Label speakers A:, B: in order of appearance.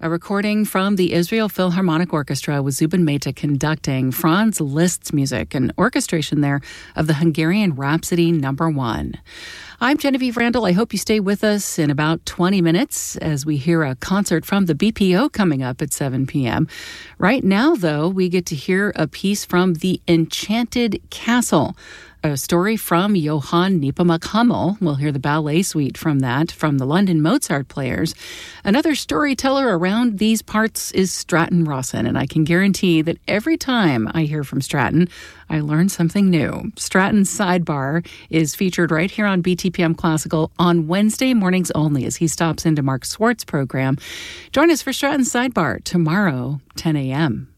A: A recording from the Israel Philharmonic Orchestra with Zubin Mehta conducting Franz Liszt's music and orchestration there of the Hungarian Rhapsody No. 1. I'm Genevieve Randall. I hope you stay with us in about 20 minutes as we hear a concert from the BPO coming up at 7 p.m. Right now, though, we get to hear a piece from The Enchanted Castle, a story from Johann Nepomuk Hummel. We'll hear the ballet suite from that, from the London Mozart Players. Another storyteller around these parts is Stratton Rawson, and I can guarantee that every time I hear from Stratton, I learn something new. Stratton's Sidebar is featured right here on BTPM Classical on Wednesday mornings only as he stops into Mark Swartz's program. Join us for Stratton's Sidebar tomorrow, 10 a.m.